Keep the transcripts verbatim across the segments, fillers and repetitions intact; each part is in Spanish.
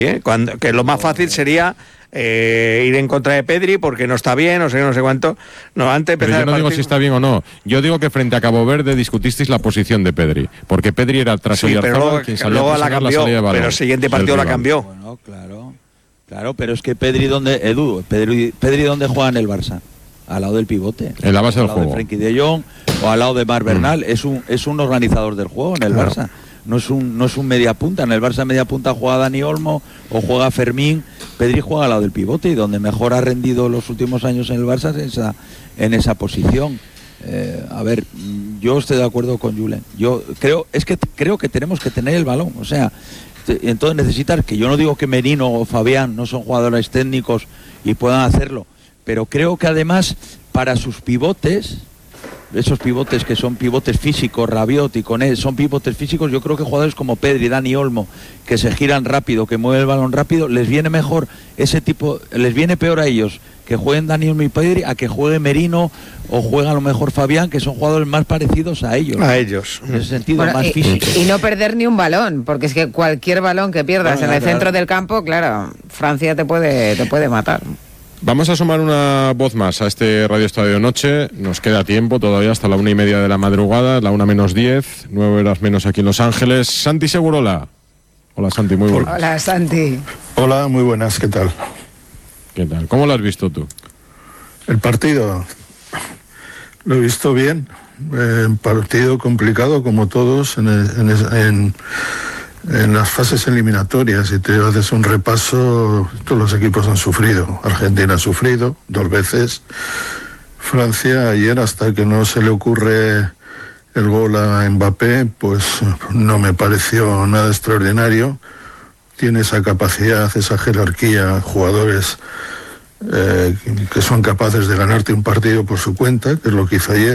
¿eh? Cuando, que lo más fácil sería eh, ir en contra de Pedri porque no está bien, no sé, no sé cuánto. No, antes Pero yo no digo si está bien o no. Yo digo que frente a Cabo Verde discutisteis la posición de Pedri, porque Pedri era tras sí, pero luego, quien salía luego a la cambió, la salida de balón. pero el siguiente partido la cambió. Bueno, claro, claro, pero es que Pedri donde, Edu, Pedri, Pedri donde juega en el Barça, al lado del pivote, en la base del juego, al lado juego. de Frenkie de Jong o al lado de Marc Bernal, mm. es un es un organizador del juego en el claro. Barça. No es un no es un media punta. En el Barça media punta juega Dani Olmo o juega Fermín. Pedri juega al lado del pivote y donde mejor ha rendido los últimos años en el Barça es esa, en esa posición. Eh, a ver, yo estoy de acuerdo con Julen. Yo creo es que creo que tenemos que tener el balón. O sea, te, entonces necesitar que yo no digo que Merino o Fabián no son jugadores técnicos y puedan hacerlo, pero creo que además para sus pivotes, esos pivotes que son pivotes físicos, Rabiot y Koné, son pivotes físicos, yo creo que jugadores como Pedri, Dani Olmo, que se giran rápido, que mueven el balón rápido, les viene mejor ese tipo, les viene peor a ellos que jueguen Dani Olmo y Pedri a que juegue Merino o juega a lo mejor Fabián, que son jugadores más parecidos a ellos. A ellos. En ese sentido, bueno, más y, físico. Y no perder ni un balón, porque es que cualquier balón que pierdas bueno, en el claro. centro del campo, claro, Francia te puede, te puede matar. Vamos a sumar una voz más a este Radio Estadio Noche. Nos queda tiempo todavía hasta la una y media de la madrugada, la una menos diez, nueve horas menos aquí en Los Ángeles. Santi Segurola. Hola, Santi, muy buenas. Hola, Santi. Hola, muy buenas, ¿qué tal? ¿Qué tal? ¿Cómo lo has visto tú? El partido lo he visto bien. Eh, partido complicado como todos en, el, en, el, en En las fases eliminatorias, si te haces un repaso, todos los equipos han sufrido. Argentina ha sufrido dos veces. Francia ayer, hasta que no se le ocurre el gol a Mbappé, pues no me pareció nada extraordinario. Tiene esa capacidad, esa jerarquía, jugadores eh, que son capaces de ganarte un partido por su cuenta, que es lo que hizo ayer.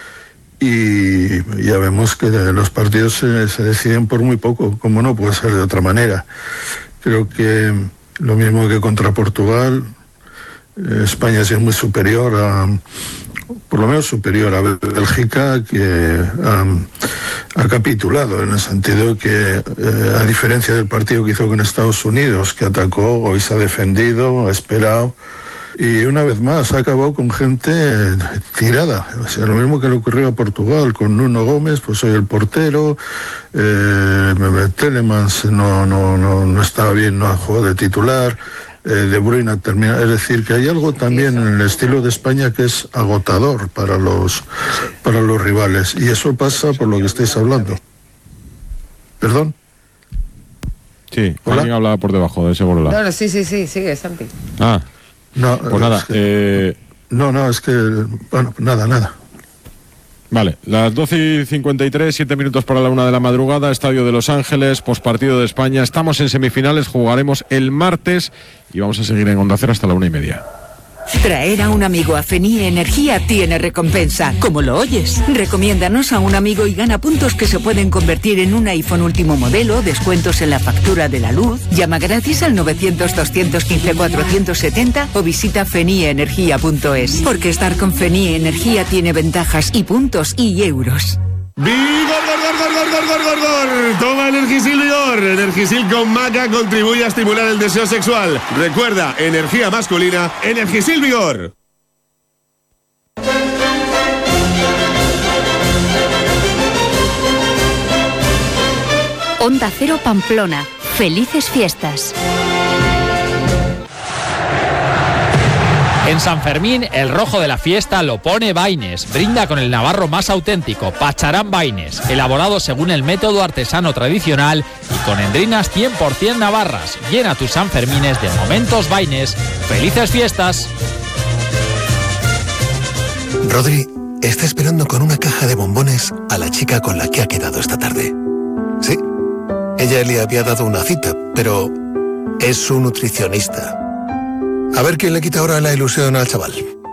Y ya vemos que los partidos se, se deciden por muy poco, como no puede ser de otra manera. Creo que lo mismo que contra Portugal, eh, España es muy superior a, por lo menos superior a Bélgica, que um, ha capitulado en el sentido que, eh, a diferencia del partido que hizo con Estados Unidos, que atacó, hoy se ha defendido, ha esperado. Y una vez más ha acabado con gente tirada. O sea, lo mismo que le ocurrió a Portugal con Nuno Gómez, pues soy el portero, eh, Telemans no, no, no, no estaba bien, no ha jugado de titular, eh, De Bruyne ha terminado. Es decir, que hay algo también en el estilo de España que es agotador para los, para los rivales. Y eso pasa por lo que estáis hablando. ¿Perdón? Sí, alguien hablaba por debajo de ese Segurola. No, no, sí, sí, sí, sigue, Santi. Ah. No, pues nada, es que, eh... no, no, es que, bueno, nada, nada. Vale, las doce y cincuenta y tres, siete minutos para la una de la madrugada, Estadio de Los Ángeles, pospartido de España. Estamos en semifinales, jugaremos el martes y vamos a seguir en Onda Cero hasta la una y media. Traer a un amigo a Fenie Energía tiene recompensa. ¿Cómo lo oyes? Recomiéndanos a un amigo y gana puntos que se pueden convertir en un iPhone último modelo, descuentos en la factura de la luz. Llama gratis al novecientos, doscientos quince, cuatrocientos setenta o visita fenie energía punto es. Porque estar con Fenie Energía tiene ventajas y puntos y euros. ¡Vigor, gor, gor, gor, gor, gor, gor! Toma Energisil Vigor. Energisil con maca contribuye a estimular el deseo sexual. Recuerda, energía masculina, Energisil Vigor. Onda Cero Pamplona. Felices fiestas. En San Fermín, el rojo de la fiesta lo pone Baines. Brinda con el navarro más auténtico, Pacharán Baines, elaborado según el método artesano tradicional y con endrinas cien por ciento navarras. Llena tus San Fermines de momentos Baines. ¡Felices fiestas! Rodri está esperando con una caja de bombones a la chica con la que ha quedado esta tarde. Sí, ella le había dado una cita, pero es su nutricionista. A ver quién le quita ahora la ilusión al chaval.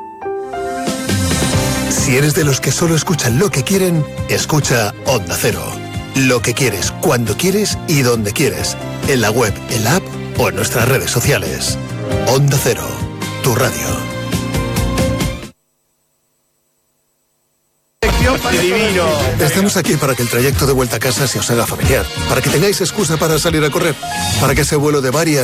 Si eres de los que solo escuchan lo que quieren, escucha Onda Cero. Lo que quieres, cuando quieres y donde quieres. En la web, en la app o en nuestras redes sociales. Onda Cero, tu radio. Divino. Estamos aquí para que el trayecto de vuelta a casa se os haga familiar, para que tengáis excusa para salir a correr, para que ese vuelo de varias